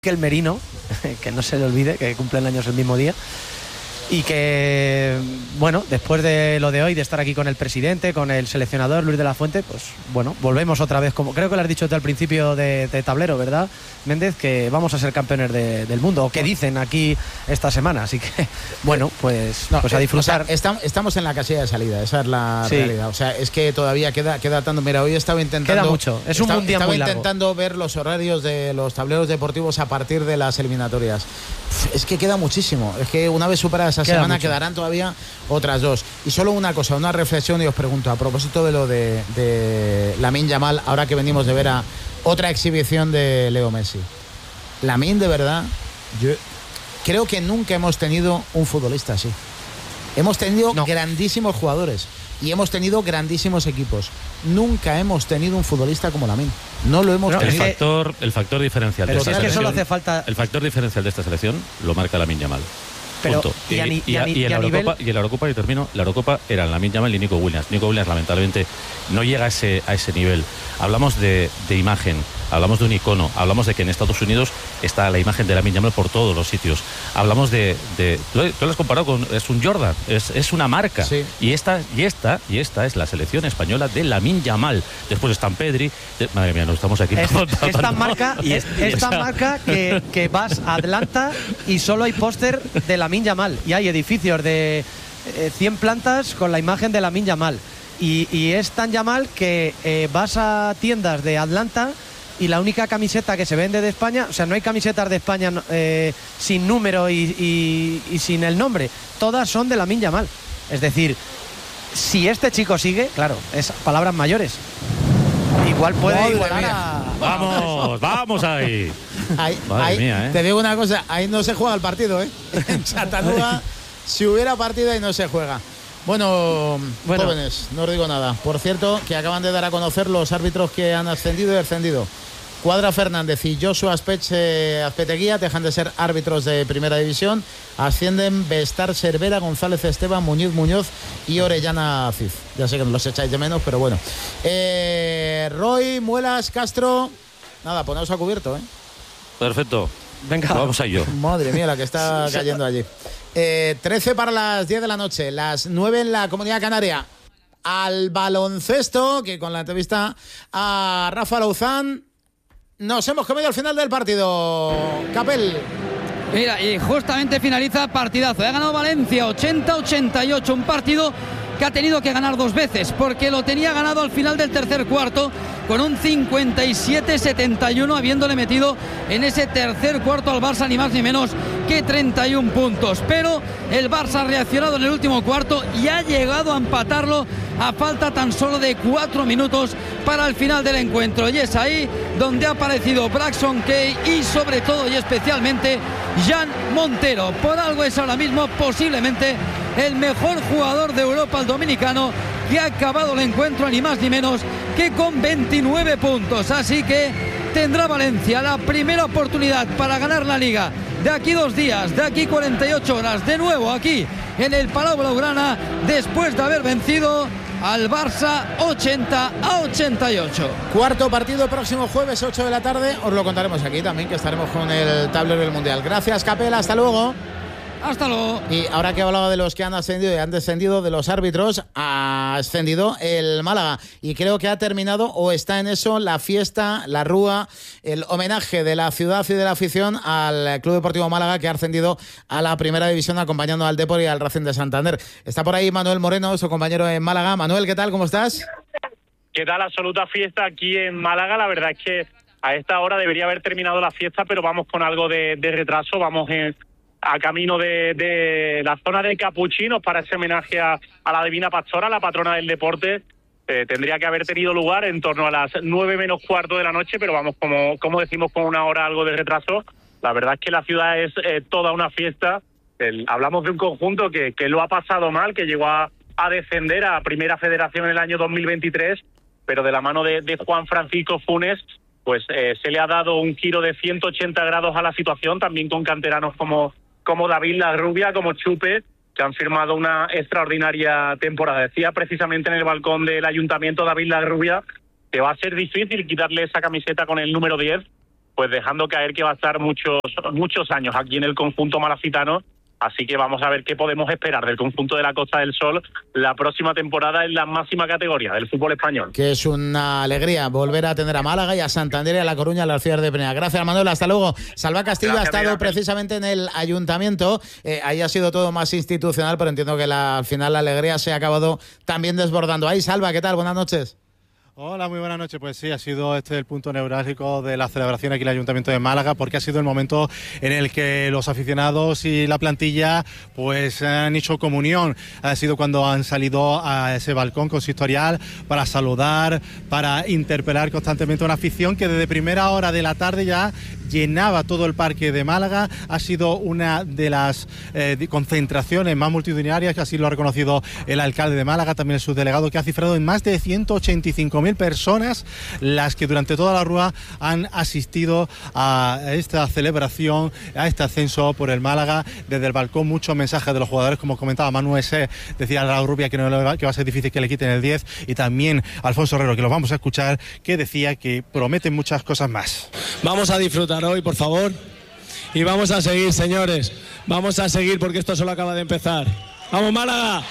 que el Merino, que no se le olvide, que cumplen años el mismo día, y que, bueno, después de lo de hoy, de estar aquí con el presidente, con el seleccionador Luis de la Fuente, pues bueno, volvemos otra vez, como creo que lo has dicho desde el principio de tablero, ¿verdad, Méndez? Que vamos a ser campeones del mundo, o que dicen aquí esta semana, así que, bueno, pues a disfrutar. O sea, estamos en la casilla de salida, esa es la realidad, o sea, es que todavía queda tanto. Mira, hoy estaba intentando... Queda mucho, es un mundial muy largo. Estaba intentando ver los horarios de los tableros deportivos a partir de las eliminatorias. Es que queda muchísimo, es que una vez superada esa semana quedarán todavía otras dos. Y solo una cosa, una reflexión, y os pregunto, a propósito de lo de Lamine Yamal, ahora que venimos de ver a otra exhibición de Leo Messi. Lamine, de verdad, yo creo que nunca hemos tenido un futbolista así. Hemos tenido grandísimos jugadores y hemos tenido grandísimos equipos. Nunca hemos tenido un futbolista como Lamine. No lo hemos tenido. El factor diferencial de esta selección. Que solo hace falta... El factor diferencial de esta selección lo marca Lamine Yamal. Pero, y en la Eurocopa, y termino, la Eurocopa eran Lamine Yamal y Nico Williams. Nico Williams lamentablemente no llega a ese nivel. Hablamos de imagen, hablamos de un icono, hablamos de que en Estados Unidos está la imagen de Lamine Yamal por todos los sitios. Hablamos de tú lo has comparado con, es un Jordan, es una marca. Sí. Y esta es la selección española de Lamine Yamal. Después están Pedri, madre mía, nos estamos aquí. Esta marca que vas a Atlanta y solo hay póster de Lamine Yamal, y hay edificios de 100 plantas con la imagen de Lamine Yamal, y es tan Yamal que vas a tiendas de Atlanta y la única camiseta que se vende de España, o sea, no hay camisetas de España sin número y sin el nombre, todas son de Lamine Yamal. Es decir, si este chico sigue, claro, es palabras mayores, igual puede igualar a... Vamos ahí. Madre mía, te digo una cosa, ahí no se juega el partido, en Chattanooga, si hubiera partido, ahí no se juega. Bueno, jóvenes, no os digo nada. Por cierto, que acaban de dar a conocer los árbitros que han ascendido y descendido. Cuadra Fernández y Joshua Azpeteguía dejan de ser árbitros de primera división. Ascienden Bestar Cervera, González Esteban, Muñoz y Orellana Cid. Ya sé que no los echáis de menos, pero bueno. Roy, Muelas, Castro, nada, poneos a cubierto, Perfecto. Venga, vamos a ello. Madre mía, la que está cayendo allí. 13 para las 10 de la noche, las 9 en la Comunidad Canaria. Al baloncesto, que con la entrevista a Rafa Louzán nos hemos comido al final del partido. Capel. Mira, y justamente finaliza partidazo. Ha ganado Valencia 80-88, un partido que ha tenido que ganar dos veces, porque lo tenía ganado al final del tercer cuarto con un 57-71, habiéndole metido en ese tercer cuarto al Barça ni más ni menos que 31 puntos. Pero el Barça ha reaccionado en el último cuarto y ha llegado a empatarlo a falta tan solo de 4 minutos para el final del encuentro. Y es ahí donde ha aparecido Braxton Kay y sobre todo y especialmente Jan Montero. Por algo es ahora mismo posiblemente el mejor jugador de Europa, el dominicano, que ha acabado el encuentro ni más ni menos que con 29 puntos. Así que tendrá Valencia la primera oportunidad para ganar la Liga de aquí 2 días, de aquí 48 horas, de nuevo aquí en el Palau Blaugrana, después de haber vencido al Barça 80-88. Cuarto partido próximo jueves 8 de la tarde. Os lo contaremos aquí también, que estaremos con el tablero del Mundial. Gracias, Capela, hasta luego. Hasta luego. Y ahora que hablaba de los que han ascendido y han descendido, de los árbitros, ha ascendido el Málaga. Y creo que ha terminado, o está en eso, la fiesta, la rúa, el homenaje de la ciudad y de la afición al Club Deportivo Málaga, que ha ascendido a la primera división acompañando al Depor y al Racing de Santander. Está por ahí Manuel Moreno, su compañero en Málaga. Manuel, ¿qué tal? ¿Cómo estás? ¿Qué tal? Absoluta fiesta aquí en Málaga. La verdad es que a esta hora debería haber terminado la fiesta, pero vamos con algo de retraso. Vamos a camino de la zona de Capuchinos para ese homenaje a la Divina Pastora, la patrona del deporte. Tendría que haber tenido lugar en torno a las 9 menos cuarto de la noche, pero vamos, como decimos, con una hora algo de retraso. La verdad es que la ciudad es toda una fiesta. Hablamos de un conjunto que lo ha pasado mal, que llegó a descender a Primera Federación en el año 2023, pero de la mano de Juan Francisco Funes, pues se le ha dado un giro de 180 grados a la situación, también con canteranos como David Larrubia, como Chupe, que han firmado una extraordinaria temporada. Decía precisamente en el balcón del ayuntamiento David Larrubia que va a ser difícil quitarle esa camiseta con el número 10, pues dejando caer que va a estar muchos años aquí en el conjunto malacitano. Así que vamos a ver qué podemos esperar del conjunto de la Costa del Sol la próxima temporada en la máxima categoría del fútbol español. Que es una alegría volver a tener a Málaga y a Santander y a La Coruña, a las ciudades de Primera. Gracias, Manuel, hasta luego. Salva Castillo ha estado precisamente en el ayuntamiento. Ahí ha sido todo más institucional, pero entiendo que al final la alegría se ha acabado también desbordando. Ahí, Salva, ¿qué tal? Buenas noches. Hola, muy buenas noches. Pues sí, ha sido el punto neurálgico de la celebración aquí en el Ayuntamiento de Málaga, porque ha sido el momento en el que los aficionados y la plantilla pues han hecho comunión. Ha sido cuando han salido a ese balcón consistorial para saludar, para interpelar constantemente a una afición que desde primera hora de la tarde ya llenaba todo el parque de Málaga. Ha sido una de las concentraciones más multitudinarias, que así lo ha reconocido el alcalde de Málaga, también el subdelegado, que ha cifrado en más de 185.000 personas las que durante toda la rúa han asistido a esta celebración, a este ascenso por el Málaga. Desde el balcón muchos mensajes de los jugadores, como comentaba Manu Ese, decía Raúl Rubia que va a ser difícil que le quiten el 10, y también Alfonso Herrero, que los vamos a escuchar, que decía que prometen muchas cosas más. Vamos a disfrutar hoy, por favor, y vamos a seguir, señores, vamos a seguir, porque esto solo acaba de empezar. ¡Vamos, Málaga!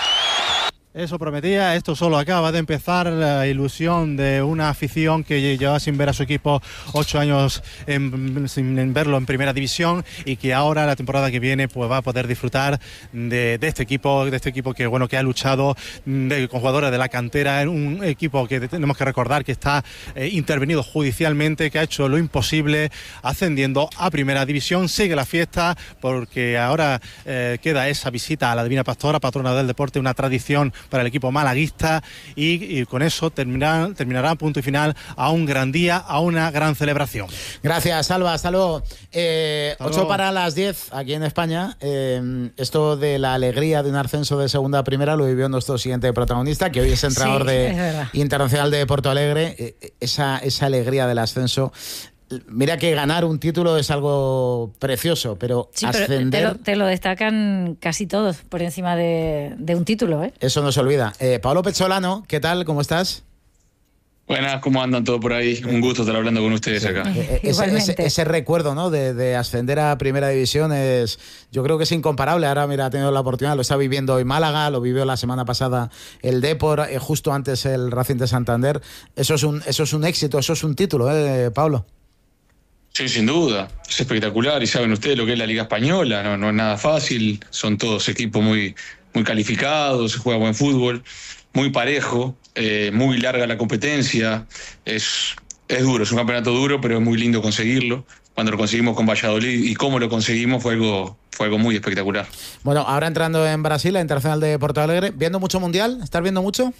Eso prometía, esto solo acaba de empezar. La ilusión de una afición que lleva sin ver a su equipo 8 años sin verlo en primera división, y que ahora la temporada que viene pues va a poder disfrutar de este equipo que bueno, que ha luchado con jugadores de la cantera, en un equipo que tenemos que recordar que está intervenido judicialmente, que ha hecho lo imposible ascendiendo a primera división. Sigue la fiesta, porque ahora queda esa visita a la Divina Pastora, patrona del deporte, una tradición para el equipo malaguista, y con eso terminará punto y final a un gran día, a una gran celebración. Gracias, Salva, hasta luego. 8 para las 10 aquí en España. Esto de la alegría de un ascenso de segunda a primera lo vivió nuestro siguiente protagonista, que hoy es entrenador internacional de Porto Alegre. Esa alegría del ascenso. Mira que ganar un título es algo precioso, pero sí, ascender... Pero te lo destacan casi todos por encima de un título, ¿eh? Eso no se olvida. Pablo Pezzolano, ¿qué tal? ¿Cómo estás? Buenas, ¿cómo andan todos por ahí? Un gusto estar hablando con ustedes acá. Ese recuerdo, ¿no? de ascender a Primera División yo creo que es incomparable. Ahora, mira, ha tenido la oportunidad, lo está viviendo hoy Málaga, lo vivió la semana pasada el Depor, justo antes el Racing de Santander. Eso es un éxito, eso es un título, Pablo. Sí, sin duda, es espectacular, y saben ustedes lo que es la Liga Española, no es nada fácil, son todos equipos muy calificados, se juega buen fútbol, muy parejo, muy larga la competencia, es duro, es un campeonato duro, pero es muy lindo conseguirlo. Cuando lo conseguimos con Valladolid y cómo lo conseguimos fue algo muy espectacular. Bueno, ahora entrando en Brasil, la Internacional de Porto Alegre, ¿viendo mucho Mundial? ¿Estás viendo mucho?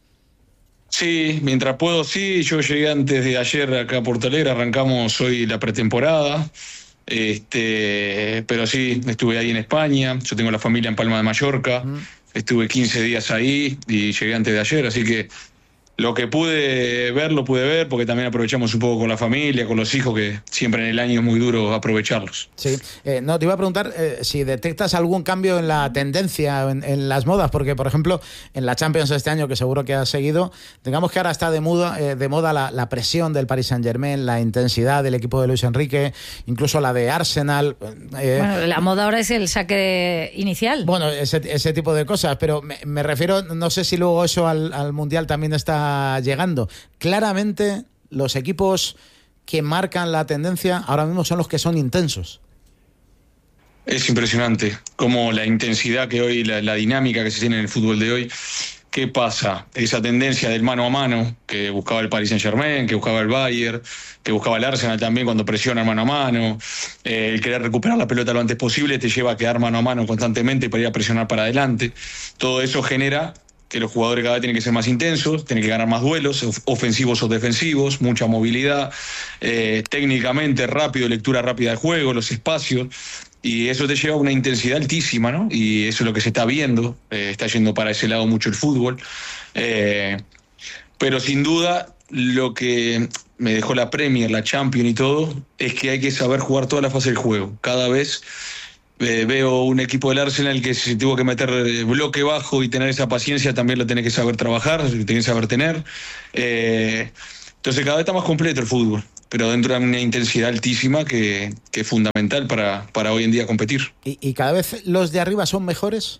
Sí, mientras puedo, sí. Yo llegué antes de ayer acá a Porto Alegre, arrancamos hoy la pretemporada, pero sí, estuve ahí en España, yo tengo la familia en Palma de Mallorca, estuve 15 días ahí y llegué antes de ayer, así que lo que pude ver, lo pude ver, porque también aprovechamos un poco con la familia, con los hijos, que siempre en el año es muy duro aprovecharlos. Sí, no, te iba a preguntar si detectas algún cambio en la tendencia, en las modas, porque, por ejemplo, en la Champions este año, que seguro que has seguido, digamos que ahora está de moda la presión del Paris Saint-Germain, la intensidad del equipo de Luis Enrique, incluso la de Arsenal. Bueno, la moda ahora es el saque inicial. Bueno, ese tipo de cosas, pero me refiero, no sé si luego eso al Mundial también está llegando. Claramente los equipos que marcan la tendencia ahora mismo son los que son intensos. Es impresionante como la intensidad que hoy, la dinámica que se tiene en el fútbol de hoy. ¿Qué pasa? Esa tendencia del mano a mano que buscaba el Paris Saint-Germain, que buscaba el Bayern, que buscaba el Arsenal también cuando presiona mano a mano, el querer recuperar la pelota lo antes posible te lleva a quedar mano a mano constantemente para ir a presionar para adelante. Todo eso genera que los jugadores cada vez tienen que ser más intensos, tienen que ganar más duelos, ofensivos o defensivos, mucha movilidad, técnicamente rápido, lectura rápida del juego, los espacios, y eso te lleva a una intensidad altísima, ¿no? Y eso es lo que se está viendo, está yendo para ese lado mucho el fútbol. Pero sin duda, lo que me dejó la Premier, la Champions y todo, es que hay que saber jugar toda la fase del juego. Cada vez veo un equipo del Arsenal que si tuvo que meter bloque bajo y tener esa paciencia, también lo tenés que saber trabajar, lo tenés que saber tener. Entonces cada vez está más completo el fútbol. pero dentro de una intensidad altísima que es fundamental para hoy en día competir. ¿Y cada vez los de arriba son mejores?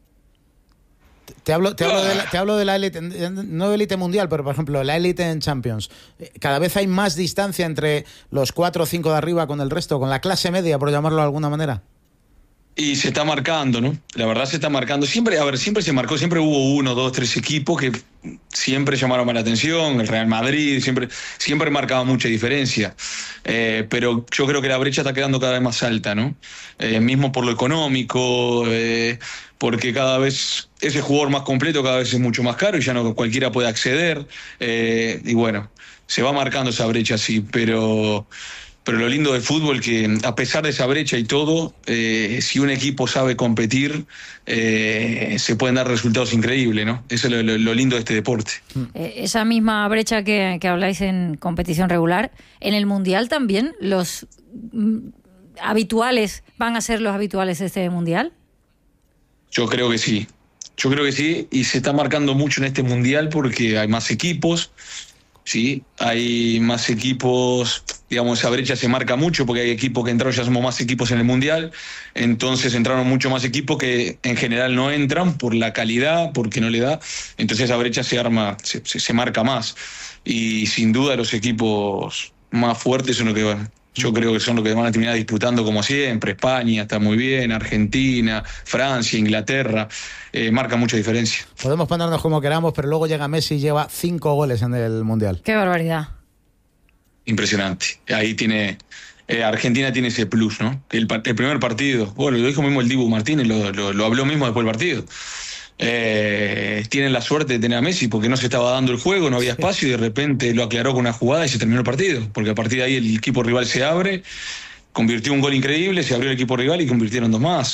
Te hablo de la élite, no élite mundial, pero por ejemplo la élite en Champions. Cada vez hay más distancia entre los 4 o 5 de arriba con el resto, con la clase media, por llamarlo de alguna manera. Y se está marcando, ¿no? La verdad se está marcando. Siempre se marcó, siempre hubo 1, 2, 3 equipos que siempre llamaron más la atención. El Real Madrid siempre marcaba mucha diferencia. Pero yo creo que la brecha está quedando cada vez más alta, ¿no? Mismo por lo económico, porque cada vez ese jugador más completo cada vez es mucho más caro y ya no cualquiera puede acceder. Y bueno, se va marcando esa brecha, sí, pero lo lindo del fútbol que a pesar de esa brecha y todo, si un equipo sabe competir, se pueden dar resultados increíbles, ¿no? Eso es lo lindo de este deporte. Esa misma brecha que habláis en competición regular, en el Mundial también, ¿los habituales van a ser los habituales de este Mundial? Yo creo que sí, y se está marcando mucho en este Mundial porque hay más equipos. Sí, hay más equipos, digamos, esa brecha se marca mucho porque hay equipos que entraron, ya somos más equipos en el Mundial, entonces entraron mucho más equipos que en general no entran por la calidad, porque no le da, entonces esa brecha se marca más, y sin duda los equipos más fuertes son los que van. Yo creo que son los que van a terminar disputando como siempre. España está muy bien, Argentina, Francia, Inglaterra, marca mucha diferencia. Podemos ponernos como queramos, pero luego llega Messi y lleva 5 goles en el Mundial. ¡Qué barbaridad! Impresionante. Ahí Argentina tiene ese plus, ¿no? El primer partido, bueno, lo dijo mismo el Dibu Martínez, lo habló mismo después del partido. Tienen la suerte de tener a Messi porque no se estaba dando el juego, no había espacio y de repente lo aclaró con una jugada y se terminó el partido, porque a partir de ahí el equipo rival se abre, convirtió un gol increíble, se abrió el equipo rival y convirtieron 2 más.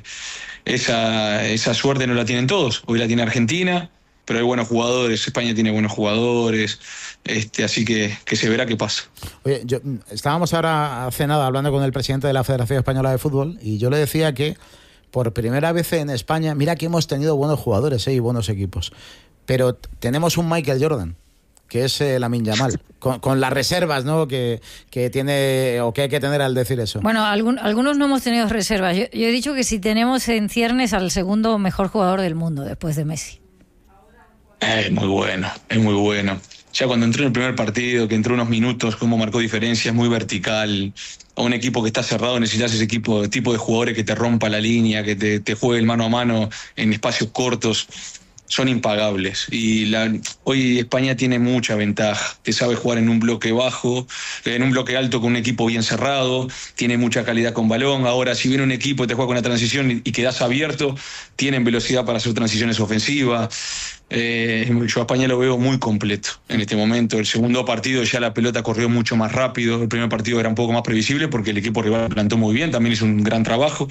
Esa suerte no la tienen todos, hoy la tiene Argentina, pero hay buenos jugadores, España tiene buenos jugadores, así que se verá qué pasa. Oye, estábamos ahora hace nada hablando con el presidente de la Federación Española de Fútbol y yo le decía que por primera vez en España, mira que hemos tenido buenos jugadores y buenos equipos, pero tenemos un Michael Jordan, que es Lamine Yamal, con las reservas, ¿no? que tiene o que hay que tener al decir eso. Bueno, algunos no hemos tenido reservas. Yo he dicho que si tenemos en ciernes al segundo mejor jugador del mundo después de Messi. Es muy bueno. Ya cuando entró en el primer partido, que entró unos minutos, cómo marcó diferencia, es muy vertical. A un equipo que está cerrado necesitas ese tipo de jugadores que te rompa la línea, que te juegue el mano a mano en espacios cortos. Son impagables. Y hoy España tiene mucha ventaja. Te sabe jugar en un bloque bajo, en un bloque alto con un equipo bien cerrado, tiene mucha calidad con balón. Ahora, si viene un equipo y te juega con una transición y quedas abierto, tienen velocidad para hacer transiciones ofensivas. Yo a España lo veo muy completo en este momento. El segundo partido ya la pelota corrió mucho más rápido. El primer partido era un poco más previsible porque el equipo rival plantó muy bien, también hizo un gran trabajo.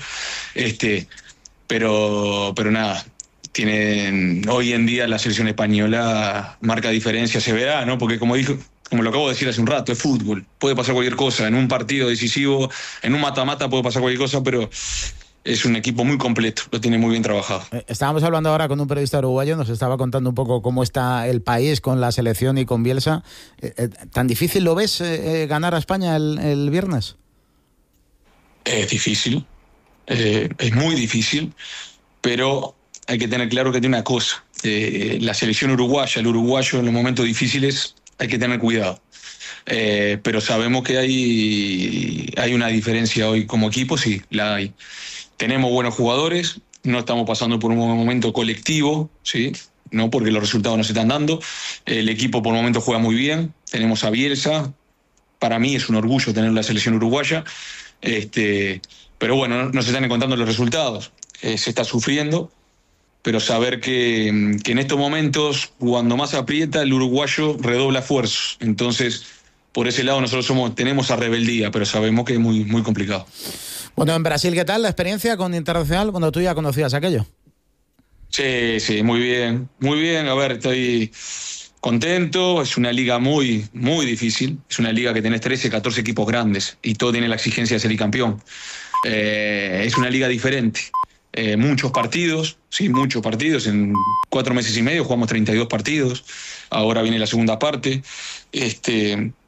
Pero nada, hoy en día la selección española marca diferencia, se verá, ¿no? Porque como lo acabo de decir hace un rato, es fútbol. Puede pasar cualquier cosa. En un partido decisivo, en un mata-mata puede pasar cualquier cosa, pero es un equipo muy completo, lo tiene muy bien trabajado. Estábamos hablando ahora con un periodista uruguayo, nos estaba contando un poco cómo está el país con la selección y con Bielsa. ¿Tan difícil lo ves ganar a España el viernes? Es difícil, es muy difícil, pero hay que tener claro que tiene una cosa. La selección uruguaya, el uruguayo en los momentos difíciles hay que tener cuidado. Pero sabemos que hay una diferencia hoy como equipo, sí, la hay. Tenemos buenos jugadores, no estamos pasando por un momento colectivo, ¿sí? No, porque los resultados no se están dando. El equipo por el momento juega muy bien. Tenemos a Bielsa. Para mí es un orgullo tener la selección uruguaya. Pero bueno, no se están encontrando los resultados. Se está sufriendo. Pero saber que en estos momentos, cuando más aprieta, el uruguayo redobla esfuerzos. Entonces, por ese lado nosotros tenemos esa rebeldía, pero sabemos que es muy, muy complicado. Bueno, en Brasil, ¿qué tal la experiencia con Internacional cuando tú ya conocías aquello? Sí, muy bien. Muy bien, a ver, estoy contento. Es una liga muy, muy difícil. Es una liga que tenés 13, 14 equipos grandes y todo tiene la exigencia de ser campeón. Es una liga diferente. Muchos partidos. En 4 meses y medio jugamos 32 partidos. Ahora viene la segunda parte.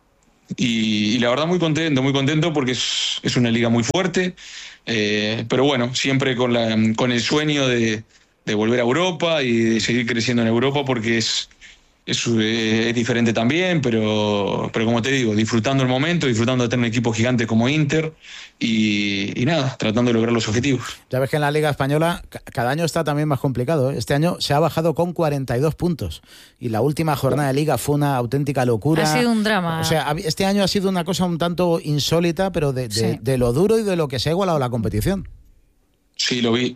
y la verdad muy contento porque es una liga muy fuerte, pero bueno, siempre con el sueño de volver a Europa y de seguir creciendo en Europa, porque es diferente también, pero como te digo, disfrutando el momento, disfrutando de tener un equipo gigante como Inter y nada, tratando de lograr los objetivos. Ya ves que en la Liga Española cada año está también más complicado, ¿eh? Este año se ha bajado con 42 puntos y la última jornada de Liga fue una auténtica locura. Ha sido un drama. O sea, este año ha sido una cosa un tanto insólita, pero de lo duro y de lo que se ha igualado la competición. Sí, lo vi,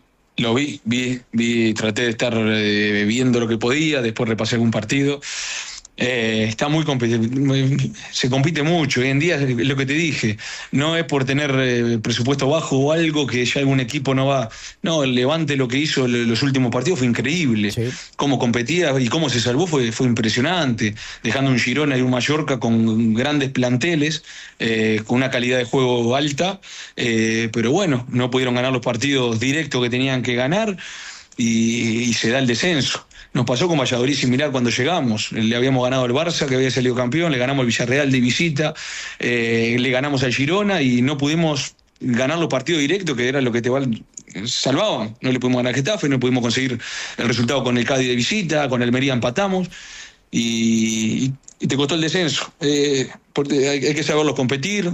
traté de estar viendo lo que podía, después repasé algún partido. Está muy se compite mucho. Hoy en día, lo que te dije, no es por tener presupuesto bajo o algo que ya algún equipo no va. No, el Levante lo que hizo los últimos partidos fue increíble. Sí. Cómo competía y cómo se salvó fue impresionante, dejando un Girona y un Mallorca con grandes planteles, con una calidad de juego alta, pero bueno, no pudieron ganar los partidos directos que tenían que ganar y se da el descenso. Nos pasó con Valladolid similar cuando llegamos. Le habíamos ganado al Barça, que había salido campeón, le ganamos al Villarreal de visita, le ganamos al Girona y no pudimos ganar los partidos directos, que era lo que te salvaban. No le pudimos ganar a Getafe, no pudimos conseguir el resultado con el Cádiz de visita, con el Almería empatamos y te costó el descenso. Hay que saberlos competir,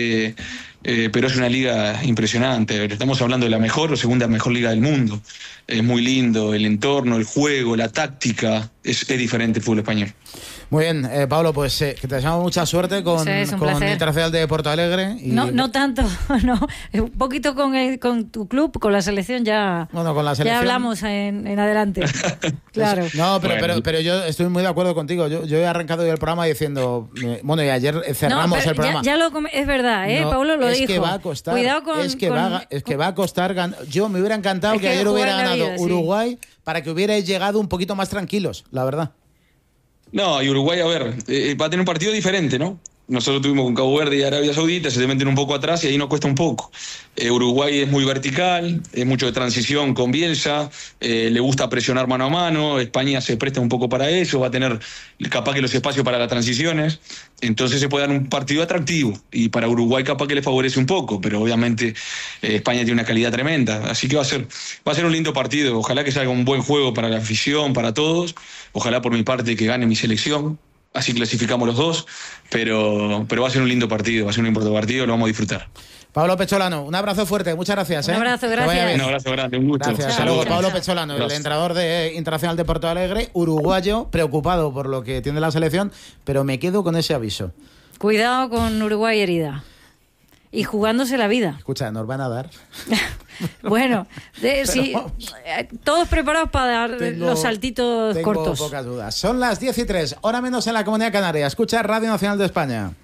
pero es una liga impresionante. Estamos hablando de la mejor o segunda mejor liga del mundo. Es muy lindo el entorno, el juego, la táctica. Es diferente el fútbol español. Muy bien, Pablo, pues que te deseamos mucha suerte con Internacional de Porto Alegre. Y... No tanto, no. Un poquito con tu club, con la selección ya. Bueno, con la selección. Ya hablamos en adelante. Claro. No, pero yo estoy muy de acuerdo contigo. Yo he arrancado el programa diciendo, bueno, y ayer cerramos el programa. Es verdad, Pablo lo dijo. Es que va a costar. Cuidado con. Es que va a costar. Yo me hubiera encantado que ayer hubiera ganado Uruguay para que hubierais llegado un poquito más tranquilos, la verdad. No, y Uruguay, a ver, va a tener un partido diferente, ¿no? Nosotros tuvimos con Cabo Verde y Arabia Saudita, se te meten un poco atrás y ahí nos cuesta un poco. Uruguay es muy vertical, es mucho de transición con Bielsa, le gusta presionar mano a mano, España se presta un poco para eso, va a tener capaz que los espacios para las transiciones, entonces se puede dar un partido atractivo y para Uruguay capaz que le favorece un poco, pero obviamente España tiene una calidad tremenda, así que va a ser un lindo partido, ojalá que salga un buen juego para la afición, para todos, ojalá por mi parte que gane mi selección. Así clasificamos los dos, pero va a ser un lindo partido, va a ser un importante partido, lo vamos a disfrutar. Pablo Pecholano, un abrazo fuerte, muchas gracias. Un abrazo, gracias. Un abrazo grande, un gusto. Gracias. Saludos, Pablo Pecholano, el entrenador de Internacional de Porto Alegre, uruguayo, preocupado por lo que tiene la selección, pero me quedo con ese aviso. Cuidado con Uruguay herida. Y jugándose la vida. Escucha, nos van a dar. Bueno, sí, todos preparados para dar los saltitos cortos. Tengo pocas dudas. Son las 10:03, hora menos en la Comunidad Canaria. Escucha Radio Nacional de España.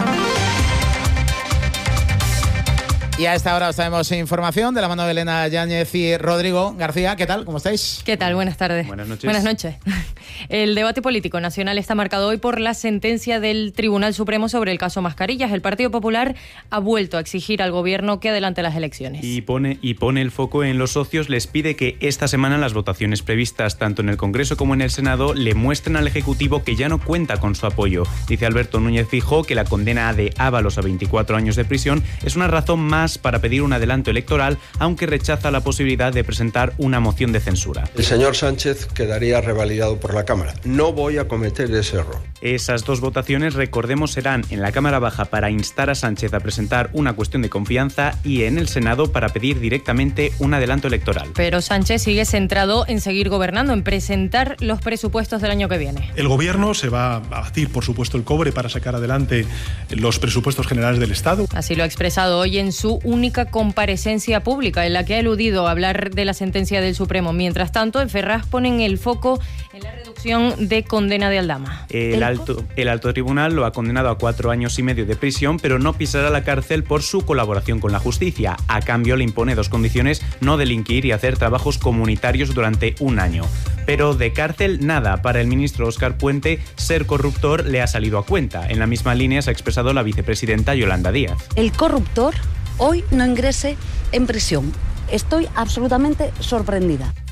Y a esta hora os traemos información de la mano de Elena Yáñez y Rodrigo García. ¿Qué tal? ¿Cómo estáis? ¿Qué tal? Buenas tardes. Buenas noches. Buenas noches. El debate político nacional está marcado hoy por la sentencia del Tribunal Supremo sobre el caso Mascarillas. El Partido Popular ha vuelto a exigir al gobierno que adelante las elecciones. Y pone el foco en los socios. Les pide que esta semana las votaciones previstas tanto en el Congreso como en el Senado le muestren al Ejecutivo que ya no cuenta con su apoyo. Dice Alberto Núñez Feijóo que la condena de Ábalos a 24 años de prisión es una razón más para pedir un adelanto electoral, aunque rechaza la posibilidad de presentar una moción de censura. El señor Sánchez quedaría revalidado por la Cámara. No voy a cometer ese error. Esas dos votaciones, recordemos, serán en la Cámara Baja para instar a Sánchez a presentar una cuestión de confianza y en el Senado para pedir directamente un adelanto electoral. Pero Sánchez sigue centrado en seguir gobernando, en presentar los presupuestos del año que viene. El Gobierno se va a batir, por supuesto, el cobre para sacar adelante los presupuestos generales del Estado. Así lo ha expresado hoy en su única comparecencia pública, en la que ha eludido hablar de la sentencia del Supremo. Mientras tanto, en Ferraz ponen el foco en la reducción de condena de Aldama. El alto tribunal lo ha condenado a 4 años y medio de prisión, pero no pisará la cárcel por su colaboración con la justicia. A cambio, le impone dos condiciones: no delinquir y hacer trabajos comunitarios durante 1 año. Pero de cárcel, nada. Para el ministro Óscar Puente, ser corruptor le ha salido a cuenta. En la misma línea se ha expresado la vicepresidenta Yolanda Díaz. El corruptor hoy no ingrese en prisión. Estoy absolutamente sorprendida.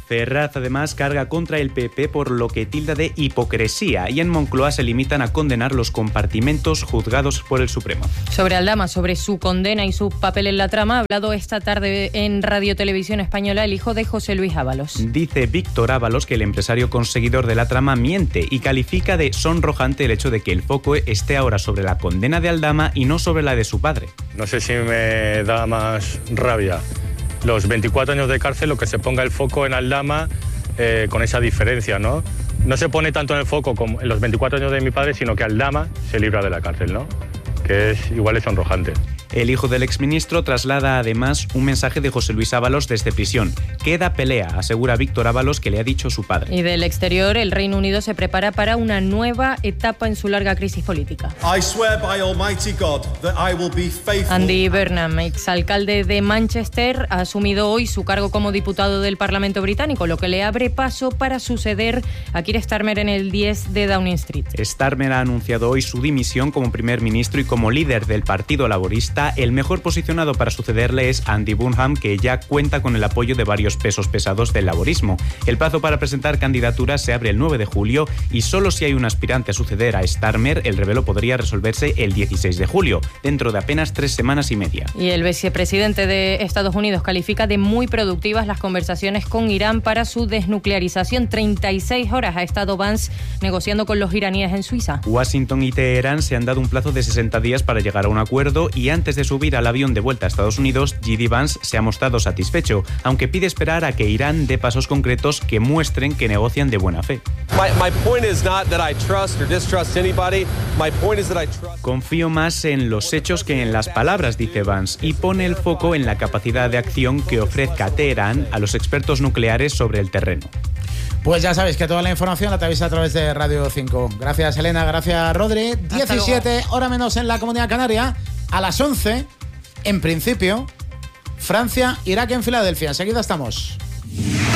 Ferraz además carga contra el PP por lo que tilda de hipocresía y en Moncloa se limitan a condenar los compartimentos juzgados por el Supremo. Sobre Aldama, sobre su condena y su papel en la trama, ha hablado esta tarde en Radio Televisión Española el hijo de José Luis Ábalos. Dice Víctor Ábalos que el empresario conseguidor de la trama miente y califica de sonrojante el hecho de que el foco esté ahora sobre la condena de Aldama y no sobre la de su padre. No sé si me da más rabia los 24 años de cárcel o que se ponga el foco en Aldama con esa diferencia, ¿no? No se pone tanto en el foco como en los 24 años de mi padre, sino que Aldama se libra de la cárcel, ¿no? Que es igual es sonrojante. El hijo del exministro traslada además un mensaje de José Luis Ábalos desde prisión. Queda pelea, asegura Víctor Ábalos que le ha dicho su padre. Y del exterior, el Reino Unido se prepara para una nueva etapa en su larga crisis política. Andy Burnham, exalcalde de Manchester, ha asumido hoy su cargo como diputado del Parlamento británico, lo que le abre paso para suceder a Keir Starmer en el 10 de Downing Street. Starmer ha anunciado hoy su dimisión como primer ministro y como líder del Partido Laborista. El mejor posicionado para sucederle es Andy Burnham, que ya cuenta con el apoyo de varios pesos pesados del laborismo. El plazo para presentar candidaturas se abre el 9 de julio y solo si hay un aspirante a suceder a Starmer, el revelo podría resolverse el 16 de julio, dentro de apenas 3 semanas y media. Y el vicepresidente de Estados Unidos califica de muy productivas las conversaciones con Irán para su desnuclearización. 36 horas ha estado Vance negociando con los iraníes en Suiza. Washington y Teherán se han dado un plazo de 60 días para llegar a un acuerdo y antes de subir al avión de vuelta a Estados Unidos, J.D. Vance se ha mostrado satisfecho, aunque pide esperar a que Irán dé pasos concretos que muestren que negocian de buena fe. Confío más en los hechos que en las palabras, dice Vance, y pone el foco en la capacidad de acción que ofrezca Teherán a los expertos nucleares sobre el terreno. Pues ya sabéis que toda la información la tenéis a través de Radio 5. Gracias, Elena, gracias, Rodri. 17, hora menos en la Comunidad Canaria. A las 11, en principio, Francia, Irak en Filadelfia. Enseguida estamos.